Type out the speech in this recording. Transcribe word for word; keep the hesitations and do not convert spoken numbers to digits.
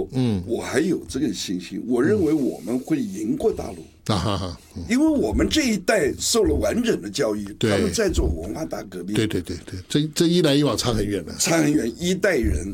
嗯， 我还有这个信心，我认为我们会赢过大陆。 啊哈哈，嗯因为我们这一代受了完整的教育， 对他们在做文化大革命， 对对对对，这这一来一往差很远的。 差很远，一代人